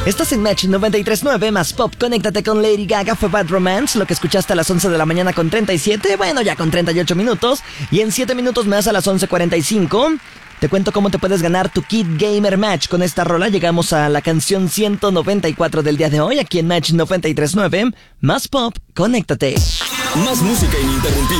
Estás en Match 93.9 más Pop. Conéctate con Lady Gaga, fue Bad Romance. Lo que escuchaste a las 11 de la mañana con 37. Bueno, ya con 38 minutos. Y en 7 minutos más a las 11:45. Te cuento cómo te puedes ganar tu Kit Gamer Match. Con esta rola llegamos a la canción 194 del día de hoy. Aquí en Match 93.9 más Pop. Conéctate. Más música ininterrumpida.